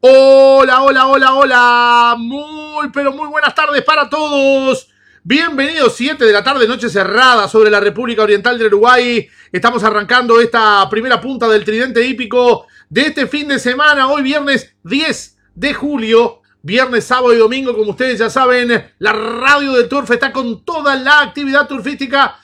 Hola, hola, hola, hola. Muy buenas tardes para todos. Bienvenidos, 7 de la tarde, noche cerrada sobre la República Oriental del Uruguay. Estamos arrancando esta primera punta del tridente hípico de este fin de semana. Hoy viernes 10 de julio. Viernes, sábado y domingo, como ustedes ya saben, la radio del Turf está con toda la actividad turfística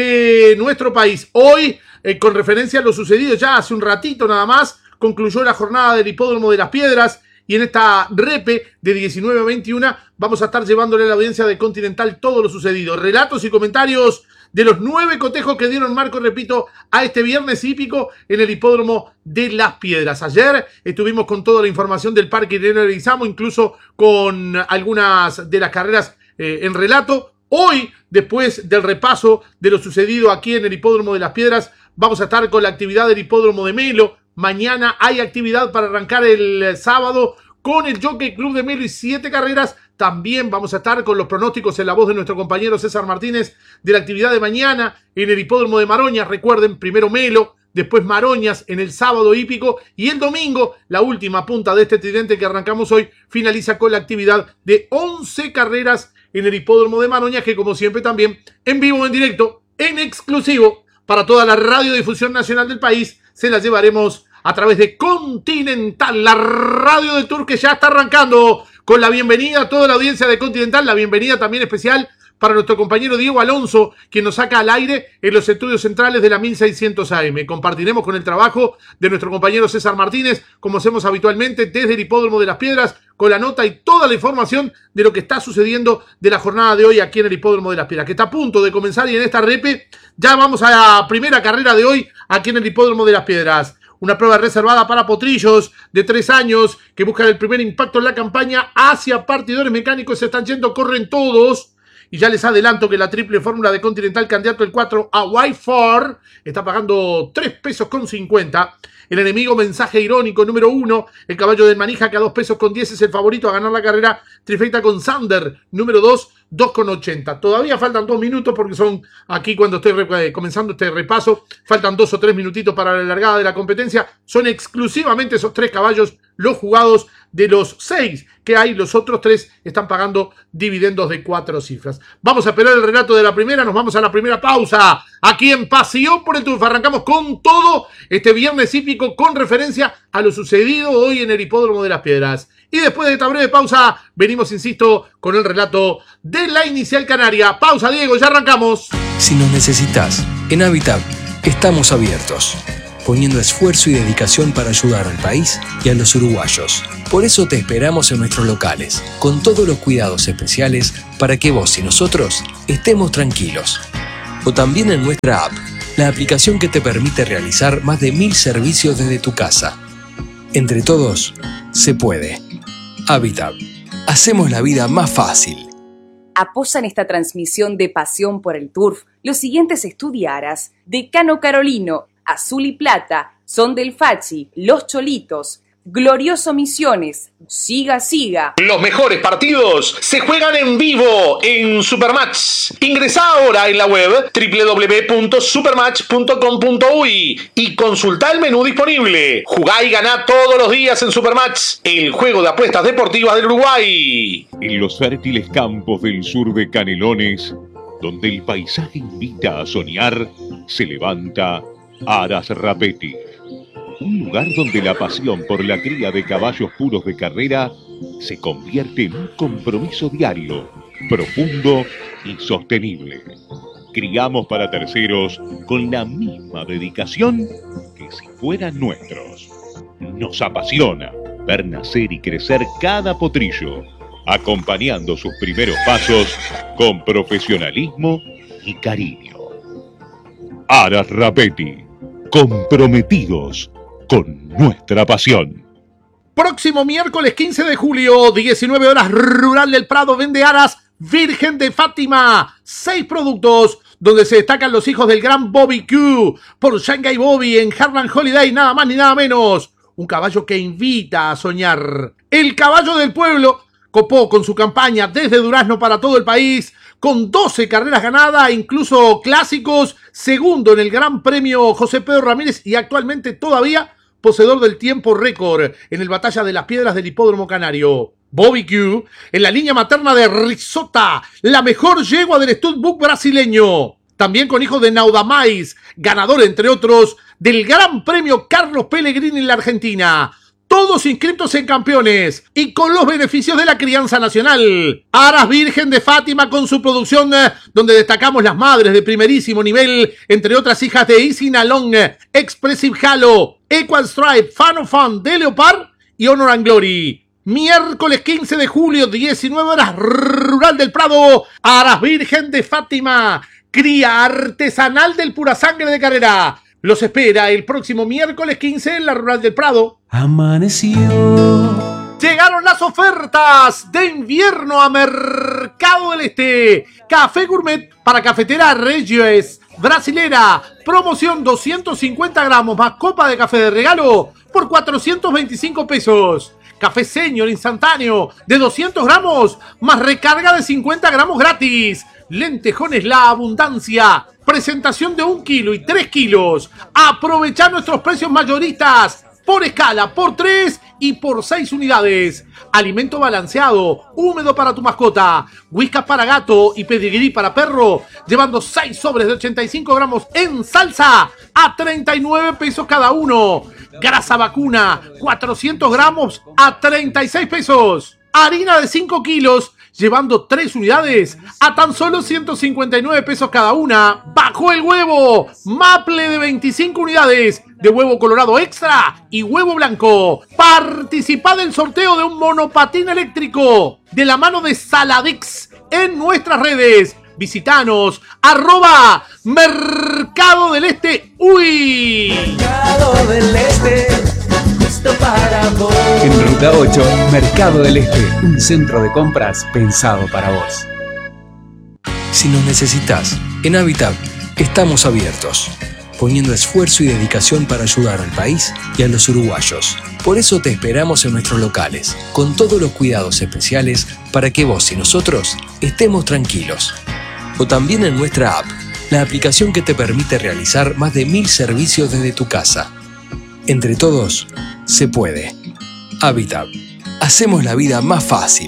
de nuestro país. Hoy, con referencia a lo sucedido ya hace un ratito nada más, concluyó la jornada del Hipódromo de las Piedras y en esta repe de 19 a 21 vamos a estar llevándole a la audiencia de Continental todo lo sucedido. Relatos y comentarios de los 9 cotejos que dieron marco, repito, a este viernes hípico en el Hipódromo de las Piedras. Ayer estuvimos con toda la información del Parque Irene Leguizamo, incluso con algunas de las carreras en relato. Hoy, después del repaso de lo sucedido aquí en el Hipódromo de las Piedras, vamos a estar con la actividad del Hipódromo de Melo. Mañana hay actividad para arrancar el sábado con el Jockey Club de Melo y 7 carreras. También vamos a estar con los pronósticos en la voz de nuestro compañero César Martínez de la actividad de mañana en el Hipódromo de Maroñas. Recuerden, primero Melo, después Maroñas en el sábado hípico y el domingo, la última punta de este tridente que arrancamos hoy, finaliza con la actividad de 11 carreras en el Hipódromo de Maroñas, que como siempre también en vivo, en directo, en exclusivo para toda la radiodifusión nacional del país, se la llevaremos a través de Continental, la radio del Tour que ya está arrancando, con la bienvenida a toda la audiencia de Continental, la bienvenida también especial para nuestro compañero Diego Alonso, quien nos saca al aire en los estudios centrales de la 1600 AM. Compartiremos con el trabajo de nuestro compañero César Martínez, como hacemos habitualmente desde el Hipódromo de las Piedras, con la nota y toda la información de lo que está sucediendo de la jornada de hoy aquí en el Hipódromo de las Piedras, que está a punto de comenzar, y en esta repe ya vamos a la primera carrera de hoy aquí en el Hipódromo de las Piedras. Una prueba reservada para potrillos de 3 años que buscan el primer impacto en la campaña hacia partidores mecánicos. Se están yendo, corren todos. Y ya les adelanto que la triple fórmula de Continental, candidato el 4 a White está pagando 3 pesos con 50. El enemigo, mensaje irónico, número 1, el caballo del Manija, que a 2 pesos con 10 es el favorito a ganar la carrera. Trifecta con Sander, número 2, 2,80. Todavía faltan 2 minutos porque son aquí cuando estoy comenzando este repaso. Faltan 2 o 3 minutitos para la largada de la competencia. Son exclusivamente esos 3 caballos los jugados de los 6 que hay. Los otros 3 están pagando dividendos de 4 cifras. Vamos a esperar el relato de la primera. Nos vamos a la primera pausa aquí en Pasión por el Turf. Arrancamos con todo este viernes hípico con referencia a lo sucedido hoy en el Hipódromo de las Piedras. Y después de esta breve pausa, venimos, insisto, con el relato de la inicial canaria. Pausa, Diego, ya arrancamos. Si nos necesitas, en Habitat estamos abiertos, poniendo esfuerzo y dedicación para ayudar al país y a los uruguayos. Por eso te esperamos en nuestros locales, con todos los cuidados especiales para que vos y nosotros estemos tranquilos. O también en nuestra app, la aplicación que te permite realizar más de 1000 servicios desde tu casa. Entre todos, se puede. Habitat. Hacemos la vida más fácil. Apoyan esta transmisión de Pasión por el Turf los siguientes estudiaras: Decano Carolino, Azul y Plata, Son del Fachi, Los Cholitos, Glorioso Misiones, Siga Siga. Los mejores partidos se juegan en vivo en Supermatch. Ingresá ahora en la web www.supermatch.com.uy y consultá el menú disponible. Jugá y ganá todos los días en Supermatch, el juego de apuestas deportivas del Uruguay. En los fértiles campos del sur de Canelones, donde el paisaje invita a soñar, se levanta Aras Rapetti. Un lugar donde la pasión por la cría de caballos puros de carrera se convierte en un compromiso diario, profundo y sostenible. Criamos para terceros con la misma dedicación que si fueran nuestros. Nos apasiona ver nacer y crecer cada potrillo, acompañando sus primeros pasos con profesionalismo y cariño. Aras Rapetti, comprometidos con nuestra pasión. Próximo miércoles 15 de julio, 19 horas, Rural del Prado vende aras Virgen de Fátima. 6 productos donde se destacan los hijos del gran Bobby Q por Shanghai Bobby en Harlan Holiday, nada más ni nada menos. Un caballo que invita a soñar. El caballo del pueblo copó con su campaña desde Durazno para todo el país, con 12 carreras ganadas, incluso clásicos, segundo en el Gran Premio José Pedro Ramírez y actualmente todavía poseedor del tiempo récord en el Batalla de las Piedras del Hipódromo Canario. Bobby Q, en la línea materna de Risota, la mejor yegua del Studbook brasileño. También con hijo de Naudamais, ganador, entre otros, del Gran Premio Carlos Pellegrini en la Argentina. Todos inscritos en campeones y con los beneficios de la crianza nacional. Aras Virgen de Fátima con su producción, donde destacamos las madres de primerísimo nivel, entre otras hijas de Easy Nalong, Expressive Halo, Equal Stripe, Fan of Fun, de Leopard y Honor and Glory. Miércoles 15 de julio, 19 horas, Rural del Prado, Aras Virgen de Fátima, cría artesanal del Pura Sangre de Carrera. Los espera el próximo miércoles 15 en la Rural del Prado. Amaneció. Llegaron las ofertas de invierno a Mercado del Este. Café Gourmet para cafetera Regios brasilera. Promoción 250 gramos más copa de café de regalo por 425 pesos. Café Senior instantáneo de 200 gramos más recarga de 50 gramos gratis. Lentejones La Abundancia. Presentación de 1 kilo y 3 kilos. Aprovechar nuestros precios mayoristas. Por escala, por 3 y por 6 unidades. Alimento balanceado, húmedo para tu mascota. Whiskas para gato y pedigrí para perro. Llevando 6 sobres de 85 gramos en salsa a 39 pesos cada uno. Grasa vacuna, 400 gramos a 36 pesos. Harina de 5 kilos, llevando 3 unidades a tan solo 159 pesos cada una. Bajo el huevo, Maple de 25 unidades de huevo colorado extra y huevo blanco. Participa del sorteo de un monopatín eléctrico de la mano de Saladix en nuestras redes. Visítanos, @Mercado del Este. ¡Uy! Mercado del Este, justo para vos. En Ruta 8, Mercado del Este, un centro de compras pensado para vos. Si nos necesitas, en Habitat estamos abiertos, poniendo esfuerzo y dedicación para ayudar al país y a los uruguayos. Por eso te esperamos en nuestros locales, con todos los cuidados especiales para que vos y nosotros estemos tranquilos. O también en nuestra app, la aplicación que te permite realizar más de 1000 servicios desde tu casa. Entre todos, se puede. Habitat. Hacemos la vida más fácil.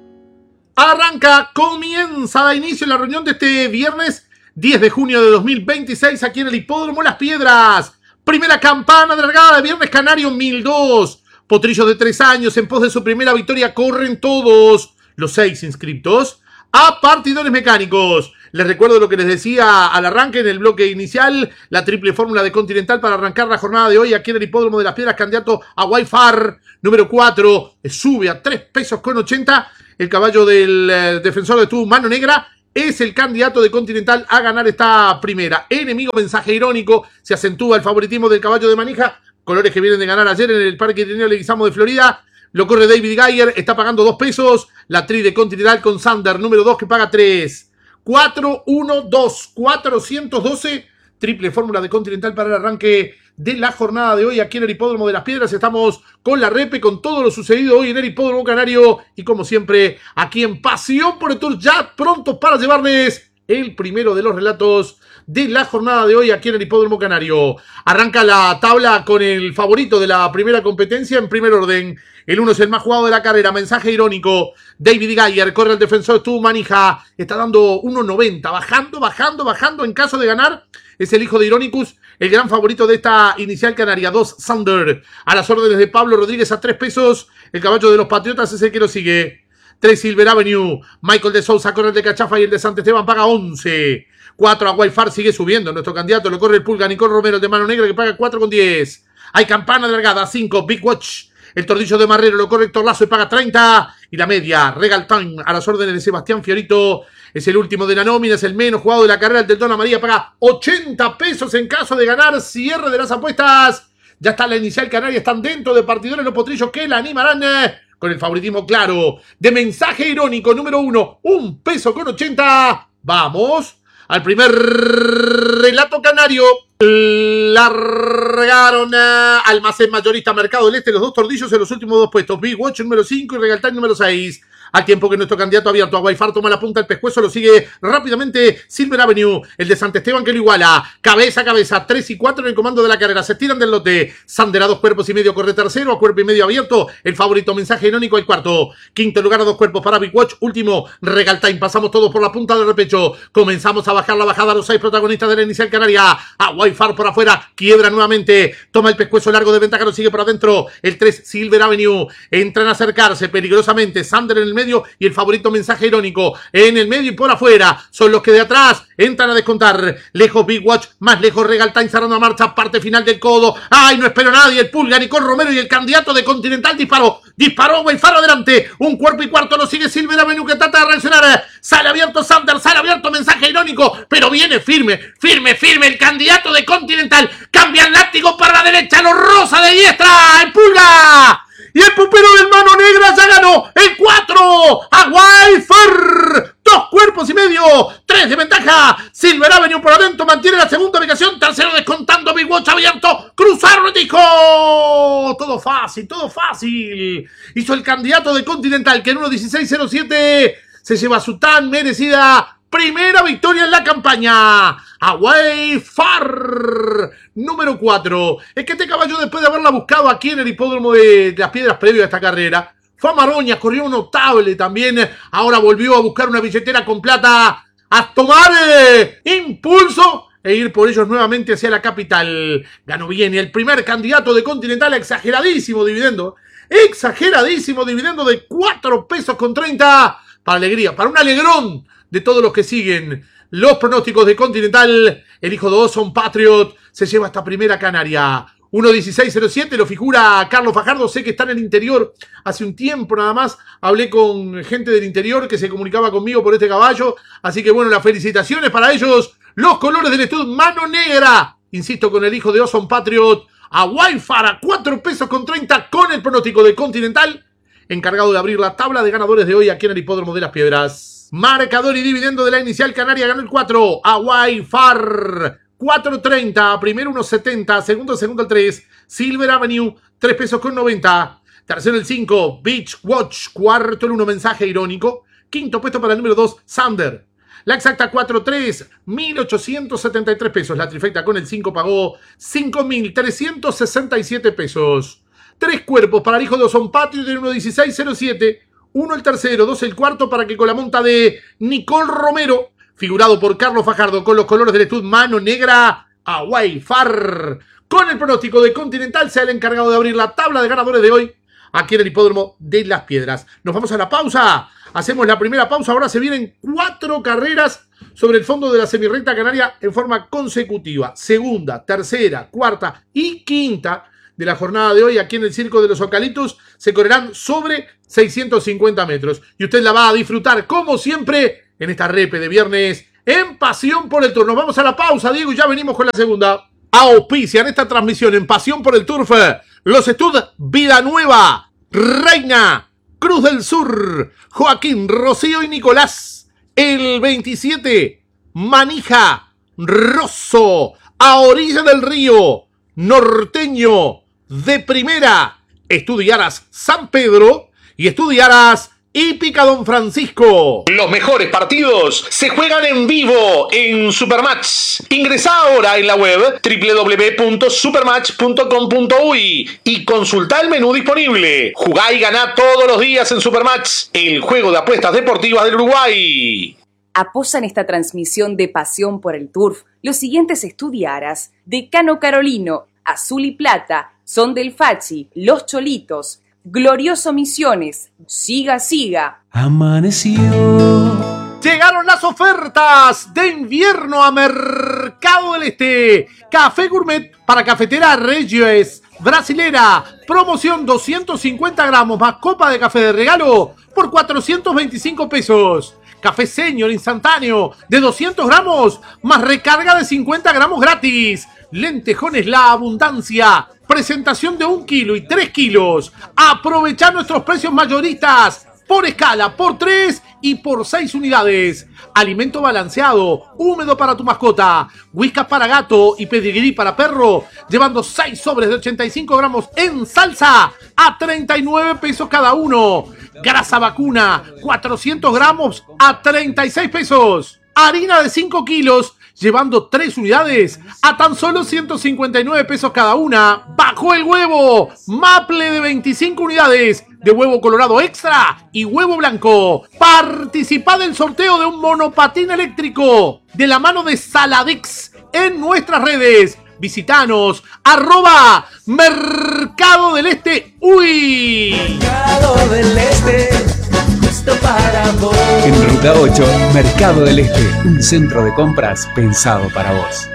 Comienza, da inicio la reunión de este viernes 10 de junio de 2026 aquí en el Hipódromo Las Piedras. Primera campana de largada de Viernes Canario 1002. Potrillos de 3 años en pos de su primera victoria corren todos. Los 6 inscriptos a partidores mecánicos. Les recuerdo lo que les decía al arranque en el bloque inicial, la triple fórmula de Continental para arrancar la jornada de hoy aquí en el Hipódromo de Las Piedras, candidato a Wi-Fi número 4, sube a 3 pesos con 80, el caballo del defensor de tu mano negra, es el candidato de Continental a ganar esta primera. Enemigo mensaje irónico, se acentúa el favoritismo del caballo de manija, colores que vienen de ganar ayer en el Parque Irineo Leguizamo de Florida. Lo corre David Geyer, está pagando 2 pesos. La tri de Continental con Sander, número 2, que paga 3. 412, 412. Triple fórmula de Continental para el arranque de la jornada de hoy aquí en el Hipódromo de Las Piedras. Estamos con la repe, con todo lo sucedido hoy en el Hipódromo Canario. Y como siempre, aquí en Pasión por el Tour, ya prontos para llevarles el primero de los relatos de la jornada de hoy aquí en el Hipódromo Canario. Arranca la tabla con el favorito de la primera competencia en primer orden. El 1 es el más jugado de la carrera. Mensaje irónico. David Geyer corre al defensor. Tu manija. Está dando 1.90. Bajando. En caso de ganar, es el hijo de Ironicus, el gran favorito de esta inicial canaria. 2 Sander. A las órdenes de Pablo Rodríguez a 3 pesos. El caballo de los Patriotas es el que lo sigue. 3 Silver Avenue. Michael de Sousa corre el de Cachafa y el de Sant Esteban paga 11. 4 a Wi-Fi sigue subiendo. Nuestro candidato lo corre el Pulga Nicole Romero, el de mano negra, que paga 4,10. Hay campana de largada. 5 Big Watch. El tordillo de Marrero lo corre Héctor Lazo y paga 30. Y la media, Regal Time, a las órdenes de Sebastián Fiorito. Es el último de la nómina, es el menos jugado de la carrera. El del Dona María paga 80 pesos en caso de ganar. Cierre de las apuestas. Ya está la inicial canaria, están dentro de partidores los potrillos que la animarán con el favoritismo claro de Mensaje Irónico, número 1, 1 peso con 80. Vamos al primer relato canario. Largaron Almacén Mayorista Mercado del Este los 2 tordillos en los últimos 2 puestos. Big Watch número 5 y Regal Time número 6. Al tiempo que nuestro candidato abierto a Wi-Fi toma la punta del pescuezo, lo sigue rápidamente Silver Avenue. El de Santesteban que lo iguala. Cabeza a cabeza, 3 y 4 en el comando de la carrera. Se estiran del lote. Sander a 2 cuerpos y medio corre tercero, a cuerpo y medio abierto. El favorito Mensaje Irónico el cuarto. Quinto lugar a 2 cuerpos para Big Watch. Último, Regal Time. Pasamos todos por la punta del repecho. Comenzamos a bajar la bajada a los 6 protagonistas de la inicial canaria. A Wi-Fi por afuera. Quiebra nuevamente. Toma el pescuezo largo de ventaja. Lo sigue por adentro. El 3, Silver Avenue. Entran a acercarse peligrosamente. Sander en el medio y el favorito Mensaje Irónico en el medio y por afuera. Son los que de atrás entran a descontar. Lejos Big Watch. Más lejos Regal Time cerrando a marcha. Parte final del codo. ¡Ay! No espero a nadie. El Pulga, Nicole Romero y el candidato de Continental disparó. Disparó Wi-Fi adelante. Un cuerpo y cuarto lo sigue Silver Avenue que trata de reaccionar. Sale abierto Sander. Sale abierto Mensaje Irónico. Pero viene firme. El candidato de Continental. Cambia el látigo para la derecha. Lo rosa de diestra. El Pulga. Y el pupero del Mano Negra ya ganó el 4 a Wi-Fi. 2 cuerpos y medio, 3 de ventaja. Silver Avenue por adentro mantiene la segunda ubicación. Tercero descontando Big Watch abierto. Cruzaron, dijo. Todo fácil. Hizo el candidato de Continental que en 1.16.07 se lleva su tan merecida primera victoria en la campaña. A Wi-Fi número 4. Es que este caballo, después de haberla buscado aquí en el hipódromo de Las Piedras previo a esta carrera, fue a Maroñas, corrió un notable también. Ahora volvió a buscar una billetera con plata, a tomar impulso e ir por ellos nuevamente hacia la capital. Ganó bien y el primer candidato de Continental, exageradísimo dividendo de 4 pesos con 30. Para alegría, para un alegrón de todos los que siguen los pronósticos de Continental. El hijo de Ozone Patriot se lleva esta primera canaria. 1.16.07 lo figura Carlos Fajardo. Sé que está en el interior. Hace un tiempo nada más hablé con gente del interior que se comunicaba conmigo por este caballo. Así que bueno, las felicitaciones para ellos. Los colores del estudio Mano Negra. Insisto, con el hijo de Ozone Patriot. A Wi-Fi a 4 pesos con 30 con el pronóstico de Continental. Encargado de abrir la tabla de ganadores de hoy aquí en el hipódromo de Las Piedras. Marcador y dividendo de la inicial canaria. Ganó el 4 a Wi-Fi. 4.30, primero 1.70, segundo el 3, Silver Avenue, 3 pesos con 90, tercero el 5, Beach Watch, cuarto el 1, Mensaje Irónico, quinto puesto para el número 2, Sander. La exacta 4.3, 1.873 pesos, la trifecta con el 5 pagó 5.367 pesos. 3 cuerpos para el hijo de Ozone Patriot del 1.16.07, 1 el tercero, 2 el cuarto para que con la monta de Nicole Romero, figurado por Carlos Fajardo con los colores del estudio Mano Negra, a Wi-Fi. Con el pronóstico de Continental sea el encargado de abrir la tabla de ganadores de hoy aquí en el hipódromo de Las Piedras. Nos vamos a la pausa. Hacemos la primera pausa. Ahora se vienen 4 carreras sobre el fondo de la semirrecta canaria en forma consecutiva. Segunda, tercera, cuarta y quinta de la jornada de hoy aquí en el Circo de los Eucaliptus se correrán sobre 650 metros. Y usted la va a disfrutar como siempre en esta repe de viernes en Pasión por el Turf. Nos vamos a la pausa, Diego, y ya venimos con la segunda. Auspician esta transmisión en Pasión por el Turf los estudios Vida Nueva, Reina, Cruz del Sur, Joaquín, Rocío y Nicolás. El 27, Manija, Rosso, a orilla del río, Norteño, de primera, Estudiaras San Pedro y Estudiaras Hípica Don Francisco. Los mejores partidos se juegan en vivo en Supermatch. Ingresá ahora en la web www.supermatch.com.uy y consulta el menú disponible. Jugá y ganá todos los días en Supermatch, el juego de apuestas deportivas del Uruguay. Apoyan esta transmisión de Pasión por el Turf los siguientes estudiaras: Decano Carolino, Azul y Plata, Son del Fachi, Los Cholitos, Glorioso Misiones, Siga. Amaneció. Llegaron las ofertas de invierno a Mercado del Este. Café Gourmet para cafetera Regios Brasilera. Promoción 250 gramos más copa de café de regalo por 425 pesos. Café Señor instantáneo de 200 gramos más recarga de 50 gramos gratis. Lentejones La Abundancia. Presentación de 1 kilo y 3 kilos. Aprovechar nuestros precios mayoristas. Por escala, por 3 y por 6 unidades. Alimento balanceado, húmedo para tu mascota. Whiskas para gato y pedigrí para perro. Llevando 6 sobres de 85 gramos en salsa a 39 pesos cada uno. Grasa vacuna, 400 gramos a 36 pesos. Harina de 5 kilos, llevando 3 unidades a tan solo 159 pesos cada una. Bajo el huevo, Maple de 25 unidades de huevo colorado extra y huevo blanco. Participá del sorteo de un monopatín eléctrico de la mano de Saladix en nuestras redes. Visitanos, @Mercado del Este. ¡Uy! Mercado del Este, justo para vos. En Ruta 8, Mercado del Este, un centro de compras pensado para vos.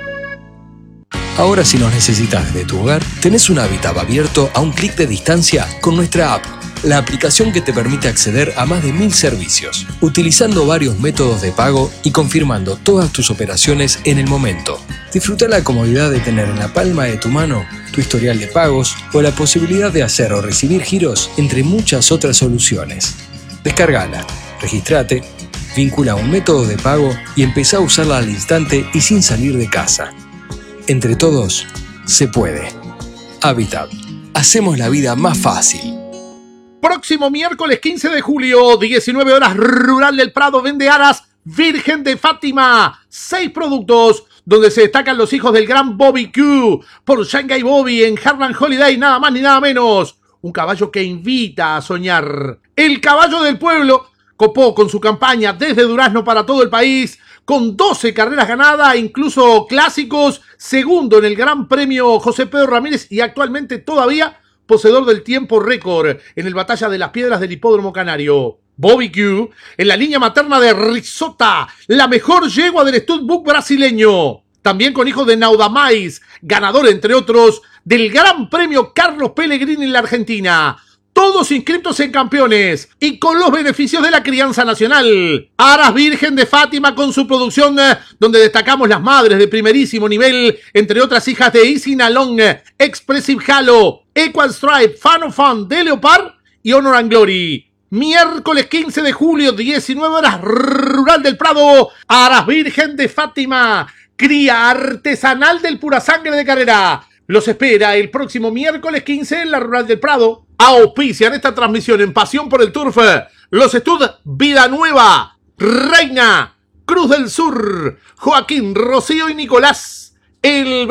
Ahora si nos necesitas desde tu hogar, tenés un Habitat abierto a un clic de distancia con nuestra app, la aplicación que te permite acceder a más de 1000 servicios, utilizando varios métodos de pago y confirmando todas tus operaciones en el momento. Disfruta la comodidad de tener en la palma de tu mano tu historial de pagos o la posibilidad de hacer o recibir giros, entre muchas otras soluciones. Descárgala, registrate, vincula un método de pago y empezá a usarla al instante y sin salir de casa. Entre todos, se puede. Habitat. Hacemos la vida más fácil. Próximo miércoles 15 de julio, 19 horas, Rural del Prado vende aras Virgen de Fátima. 6 productos donde se destacan los hijos del gran Bobby Q por Shanghai Bobby en Harlan Holiday, nada más ni nada menos. Un caballo que invita a soñar. El caballo del pueblo copó con su campaña desde Durazno para todo el país, con 12 carreras ganadas, incluso clásicos, segundo en el Gran Premio José Pedro Ramírez y actualmente todavía poseedor del tiempo récord en el Batalla de las Piedras del Hipódromo Canario. Bobby Q en la línea materna de Risota, la mejor yegua del Studbook brasileño. También con hijos de Naudamais, ganador entre otros del Gran Premio Carlos Pellegrini en la Argentina. Todos inscritos en campeones y con los beneficios de la crianza nacional. Aras Virgen de Fátima con su producción donde destacamos las madres de primerísimo nivel, entre otras hijas de Easy Nalong, Expressive Halo, Equal Stripe, Fan of Fun, de Leopard y Honor and Glory. Miércoles 15 de julio, 19 horas, Rural del Prado, Aras Virgen de Fátima, cría artesanal del Pura Sangre de Carrera. Los espera el próximo miércoles 15 en la Rural del Prado. Auspician esta transmisión en Pasión por el Turf los Stud Vida Nueva, Reina, Cruz del Sur, Joaquín, Rocío y Nicolás. El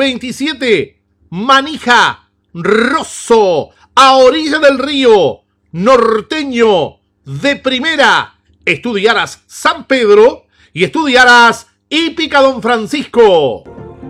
27, Manija, Rosso, a orilla del río, Norteño, de Primera, Estudiaras San Pedro y Estudiaras Hípica Don Francisco.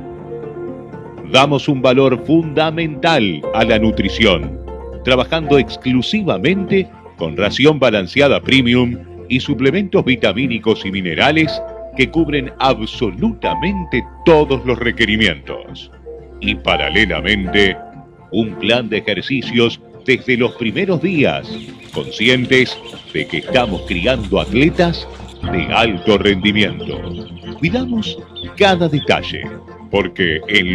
Damos un valor fundamental a la nutrición, trabajando exclusivamente con ración balanceada premium y suplementos vitamínicos y minerales que cubren absolutamente todos los requerimientos. Y paralelamente, un plan de ejercicios desde los primeros días, conscientes de que estamos criando atletas de alto rendimiento. Cuidamos cada detalle, porque en